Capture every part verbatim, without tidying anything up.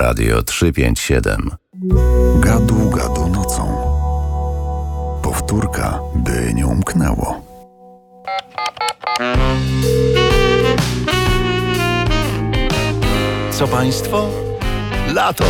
Radio trzysta pięćdziesiąt siedem. Gadu, gadu nocą. Powtórka, by nie umknęło. Co państwo? Lato!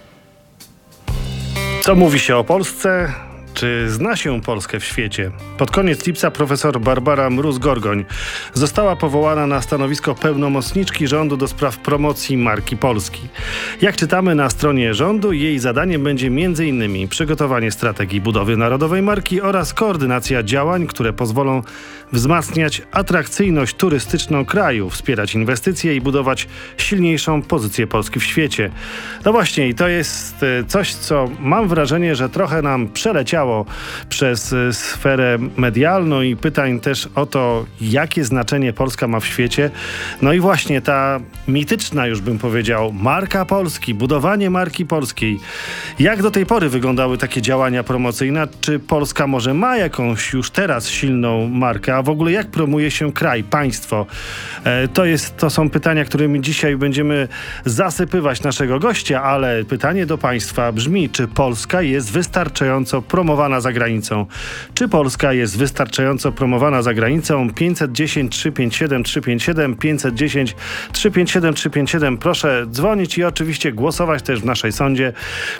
Co mówi się o Polsce? Czy zna się Polskę w świecie? Pod koniec lipca profesor Barbara Mróz-Gorgoń została powołana na stanowisko pełnomocniczki rządu do spraw promocji marki Polski. Jak czytamy na stronie rządu, jej zadaniem będzie między innymi przygotowanie strategii budowy narodowej marki oraz koordynacja działań, które pozwolą wzmacniać atrakcyjność turystyczną kraju, wspierać inwestycje i budować silniejszą pozycję Polski w świecie. No właśnie, i to jest coś, co mam wrażenie, że trochę nam przeleciało przez sferę medialną i pytań też o to, jakie znaczenie Polska ma w świecie. No i właśnie ta mityczna, już bym powiedział, marka Polski, budowanie marki polskiej. Jak do tej pory wyglądały takie działania promocyjne? Czy Polska może ma jakąś już teraz silną markę? A w ogóle jak promuje się kraj, państwo? E, to, jest, to są pytania, którymi dzisiaj będziemy zasypywać naszego gościa, ale pytanie do państwa brzmi, czy Polska jest wystarczająco promowana za granicą? Czy Polska jest wystarczająco promowana za granicą? pięćset dziesięć, trzysta pięćdziesiąt siedem, trzysta pięćdziesiąt siedem, pięćset dziesięć, trzysta pięćdziesiąt siedem, trzysta pięćdziesiąt siedem. Proszę dzwonić i oczywiście głosować też w naszej sądzie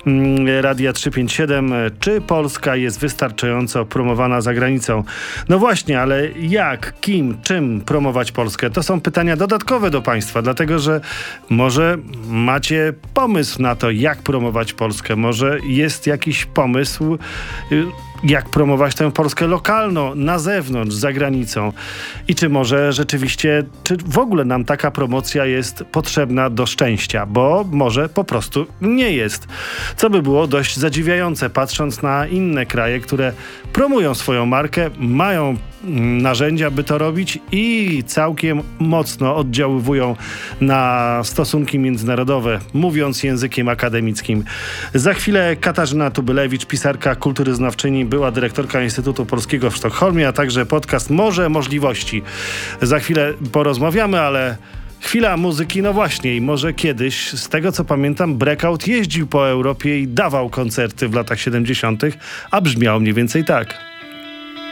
Radia trzysta pięćdziesiąt siedem. Czy Polska jest wystarczająco promowana za granicą? No właśnie, ale jak, kim, czym promować Polskę? To są pytania dodatkowe do państwa, dlatego że może macie pomysł na to, jak promować Polskę. Może jest jakiś pomysł, jak promować tę Polskę lokalną, na zewnątrz, za granicą. I czy może rzeczywiście, czy w ogóle nam taka promocja jest potrzebna do szczęścia, bo może po prostu nie jest. Co by było dość zadziwiające, patrząc na inne kraje, które promują swoją markę, mają narzędzia, by to robić i całkiem mocno oddziaływują na stosunki międzynarodowe, mówiąc językiem akademickim. Za chwilę Katarzyna Tubylewicz, pisarka, kulturyznawczyni, była dyrektorka Instytutu Polskiego w Sztokholmie, a także podcast Morze Możliwości. Za chwilę porozmawiamy, ale chwila muzyki, no właśnie, i może kiedyś, z tego co pamiętam, Breakout jeździł po Europie i dawał koncerty w latach siedemdziesiątych, a brzmiało mniej więcej tak.